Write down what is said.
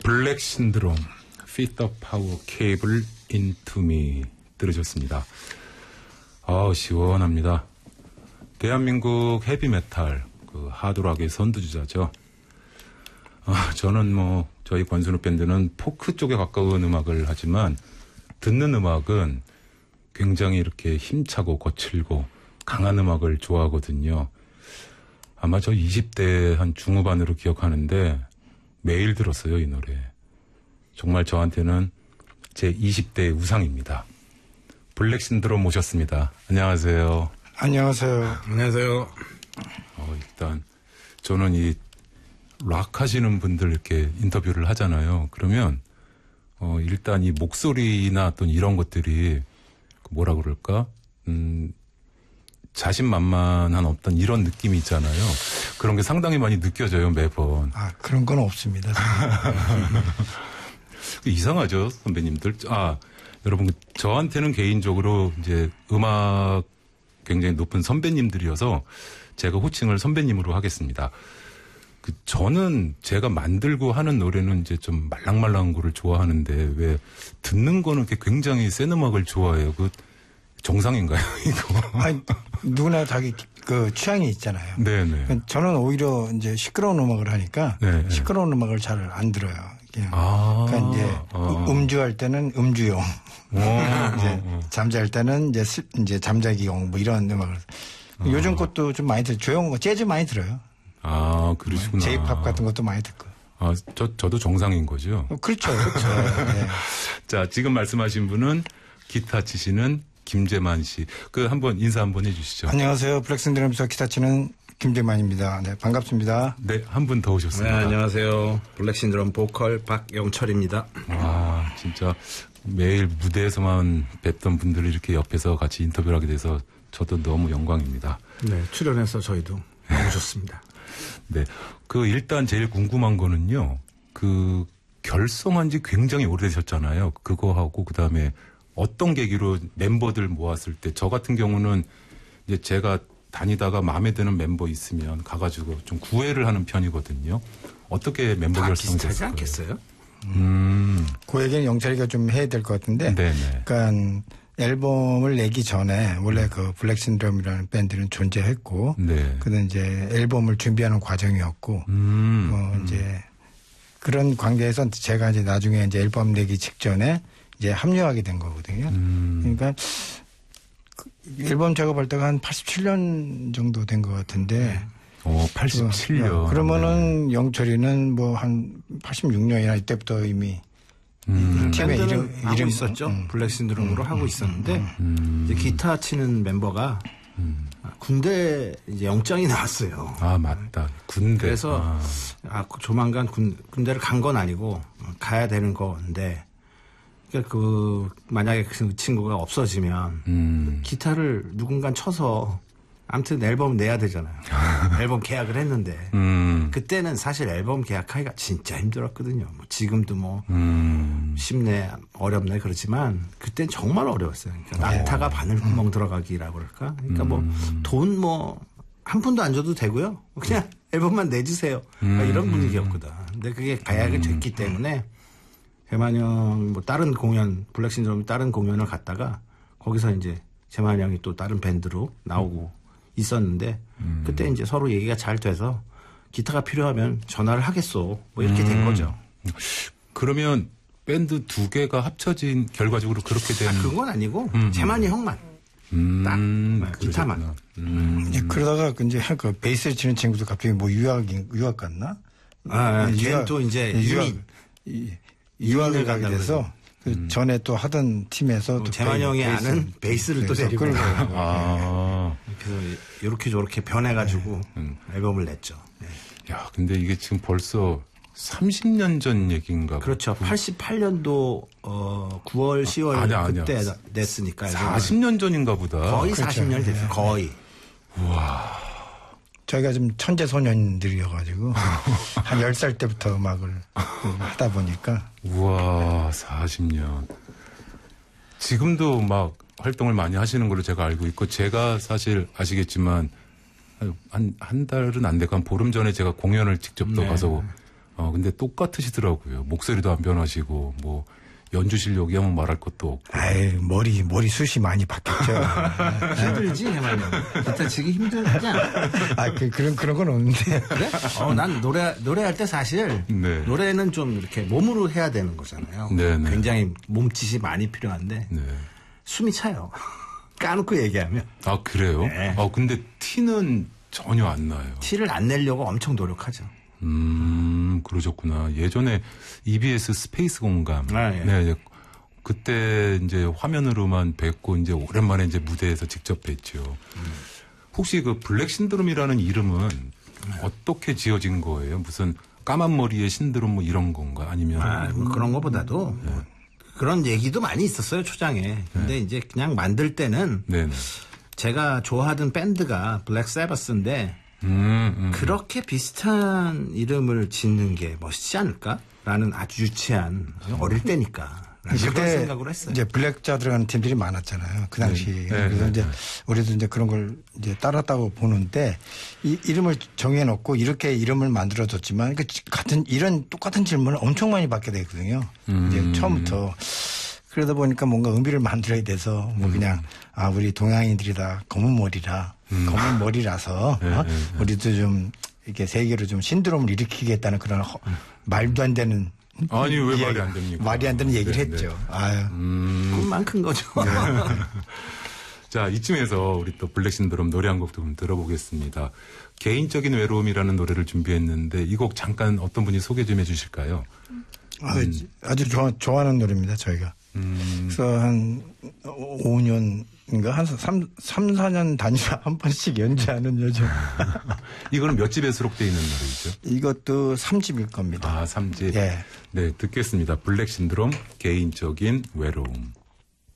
블랙 신드롬, Fit the Power Cable into Me 들으셨습니다. 시원합니다. 대한민국 헤비메탈, 하드락의 선두주자죠. 저는 저희 권순우 밴드는 포크 쪽에 가까운 음악을 하지만 듣는 음악은 굉장히 이렇게 힘차고 거칠고 강한 음악을 좋아하거든요. 아마 저 20대 한 중후반으로 기억하는데 매일 들었어요, 이 노래. 정말 저한테는 제 20대의 우상입니다. 블랙 신드롬 모셨습니다. 안녕하세요. 안녕하세요. 안녕하세요. 일단 저는 이 락 하시는 분들 이렇게 인터뷰를 하잖아요. 그러면 일단 이 목소리나 또는 이런 것들이 뭐라 그럴까? 자신만만한 어떤 이런 느낌이 있잖아요. 그런 게 상당히 많이 느껴져요, 매번. 그런 건 없습니다. 이상하죠, 선배님들. 여러분, 저한테는 개인적으로 이제 음악 굉장히 높은 선배님들이어서 제가 호칭을 선배님으로 하겠습니다. 저는 제가 만들고 하는 노래는 이제 좀 말랑말랑한 거를 좋아하는데 왜 듣는 거는 굉장히 센 음악을 좋아해요. 정상인가요, 이거? 누구나 자기 취향이 있잖아요. 네네. 저는 오히려 이제 시끄러운 음악을 하니까 네네. 시끄러운 음악을 잘 안 들어요. 그냥. 그러니까 이제 음주할 때는 음주용, 이제 잠잘 때는 이제 잠자기용 이런 음악을. 요즘 것도 좀 많이 들어요. 조용한 거, 재즈 많이 들어요. 그러시구나. 제이팝 같은 것도 많이 듣고. 저도 정상인 거죠? 그렇죠. 네. 자, 지금 말씀하신 분은 기타 치시는 김재만 씨. 한번 인사 한번 해주시죠. 안녕하세요. 블랙 신드롬에서 기타 치는 김재만입니다. 네, 반갑습니다. 네, 한 분 더 오셨습니다. 네, 안녕하세요. 블랙 신드롬 보컬 박영철입니다. 진짜 매일 무대에서만 뵙던 분들을 이렇게 옆에서 같이 인터뷰를 하게 돼서 저도 너무 영광입니다. 네, 출연해서 저희도 너무 좋습니다. 네. 일단 제일 궁금한 거는요. 결성한 지 굉장히 오래되셨잖아요. 그거 하고 그다음에 어떤 계기로 멤버들 모았을 때 저 같은 경우는 이제 제가 다니다가 마음에 드는 멤버 있으면 가가지고 좀 구애를 하는 편이거든요. 어떻게 멤버 결성이 됐을까요? 비슷하지 않겠어요? 그 얘기는 영철이가 좀 해야 될 것 같은데. 네네. 그러니까 앨범을 내기 전에 원래 블랙 신드롬이라는 밴드는 존재했고, 네. 그는 이제 앨범을 준비하는 과정이었고, 이제 그런 관계에서 제가 이제 나중에 이제 앨범 내기 직전에 이제 합류하게 된 거거든요. 그러니까 앨범 작업할 때가 한 87년 정도 된 것 같은데. 87년. 그러면은 영철이는 한 86년이나 이때부터 이미 팀의 이름 있었죠. 블랙 신드롬으로 하고 있었는데 이제 기타 치는 멤버가 군대 이제 영장이 나왔어요. 맞다. 군대. 그래서 조만간 군대를 간 건 아니고 가야 되는 건데. 그러니까 만약에 그 친구가 없어지면 기타를 누군가 쳐서 아무튼 앨범 내야 되잖아요. 앨범 계약을 했는데 그때는 사실 앨범 계약하기가 진짜 힘들었거든요. 지금도 쉽네 어렵네 그렇지만 그때는 정말 어려웠어요. 그러니까 낙타가 바늘구멍 들어가기라고 그럴까. 그러니까 돈 한 푼도 안 줘도 되고요. 그냥 앨범만 내주세요. 이런 분위기였거든. 근데 그게 계약이 됐기 때문에 재만이 형 다른 공연 블랙 신드롬이 다른 공연을 갔다가 거기서 이제 재만이 형이 또 다른 밴드로 나오고 있었는데 그때 이제 서로 얘기가 잘 돼서 기타가 필요하면 전화를 하겠소 이렇게 된 거죠. 그러면 밴드 두 개가 합쳐진 결과적으로 그렇게 된 그건 아니고 재만이 형만 딱 기타만. 그러다가 이제 베이스를 치는 친구도 갑자기 유학 갔나? 걔는 또 이제 유학을 가게 돼서 전에 또 하던 팀에서 또 재만이 형이 아는 베이스를 또 데리고 그래서 이렇게 저렇게 변해가지고 앨범을 냈죠. 네. 야, 근데 이게 지금 벌써 30년 전 얘기인가? 그렇죠. 88년도 9월, 10월 그때 냈으니까. 40년 전인가 보다. 거의 그렇죠. 40년 됐어요. 거의. 우와. 저희가 좀 천재 소년들이어가지고 한 10살 때부터 음악을 하다 보니까. 우와, 40년. 지금도 막 활동을 많이 하시는 걸로 제가 알고 있고, 제가 사실 아시겠지만 한 달은 안 되고 한 보름 전에 제가 공연을 직접 또 가서 근데 똑같으시더라고요. 목소리도 안 변하시고, 뭐, 연주 실력이야 말할 것도 없고. 아이, 머리 숱이 많이 바뀌었죠. 힘들지, 해만이. 기타 치기 힘들지 않아? 그런 건 없는데. 그래? 난 노래할 때 사실, 네. 노래는 좀 이렇게 몸으로 해야 되는 거잖아요. 네네. 굉장히 몸짓이 많이 필요한데, 네. 숨이 차요. 까놓고 얘기하면. 아, 그래요? 네. 근데 티는 전혀 안 나요. 티를 안 내려고 엄청 노력하죠. 그러셨구나. 예전에 EBS 스페이스 공감. 예. 네, 그때 이제 화면으로만 뵙고 이제 오랜만에 이제 무대에서 직접 뵀죠. 혹시 그 블랙 신드롬이라는 이름은 어떻게 지어진 거예요? 무슨 까만 머리의 신드롬 뭐 이런 건가? 아니면 뭐 그런 것보다도 뭐 그런 얘기도 많이 있었어요, 초장에. 근데 이제 그냥 만들 때는 네네. 제가 좋아하던 밴드가 블랙 세바스인데 그렇게 비슷한 이름을 짓는 게 멋있지 않을까라는 아주 유치한 어릴 때니까 그런 생각으로 했어요. 이제 블랙자 들어가는 팀들이 많았잖아요. 그 당시. 네. 그래서 네. 이제 우리도 이제 그런 걸 이제 따랐다고 보는데 이 이름을 정해놓고 이렇게 이름을 만들어줬지만 이런 똑같은 질문을 엄청 많이 받게 되거든요. 이제 처음부터. 그러다 보니까 뭔가 의미를 만들어야 돼서 뭐 그냥 우리 동양인들이다 검은 머리라서 우리도 좀 이렇게 세계로 좀 신드롬을 일으키겠다는 그런 말도 안 되는 아니 왜 말이 안 됩니까? 말이 안 되는 얘기를 했죠. 꿈만 큰 거죠. 자, 이쯤에서 우리 또 블랙 신드롬 노래 한 곡 좀 들어보겠습니다. 개인적인 외로움이라는 노래를 준비했는데 이 곡 잠깐 어떤 분이 소개 좀 해주실까요? 아주 좋아하는 노래입니다, 저희가. 그래서 한 5년인가 한 4년 단위로 한 번씩 연주하는 요즘. 이거는 몇 집에 수록되어 있는 노래이죠? 이것도 3집일 겁니다. 3집. 예. 네, 듣겠습니다. 블랙 신드롬 개인적인 외로움.